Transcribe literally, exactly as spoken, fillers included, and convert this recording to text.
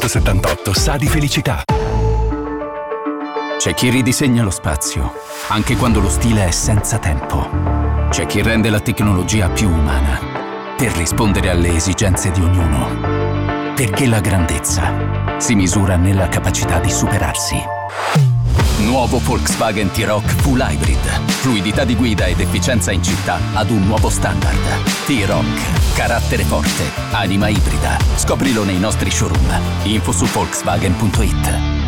settantotto sa di felicità. C'è chi ridisegna lo spazio, anche quando lo stile è senza tempo. C'è chi rende la tecnologia più umana, per rispondere alle esigenze di ognuno. Perché la grandezza si misura nella capacità di superarsi. Nuovo Volkswagen T-Roc Full Hybrid. Fluidità di guida ed efficienza in città ad un nuovo standard. T-Roc. Carattere forte. Anima ibrida. Scoprilo nei nostri showroom. Info su volkswagen punto it.